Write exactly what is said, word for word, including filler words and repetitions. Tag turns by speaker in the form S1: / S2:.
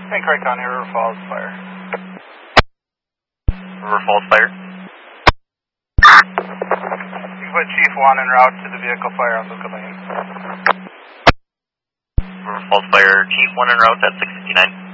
S1: Saint Croix County, River Falls Fire.
S2: River Falls Fire.
S1: You can put Chief one en route to the vehicle fire on Luca Lane.
S2: River Falls Fire, Chief one en route at six fifty-nine.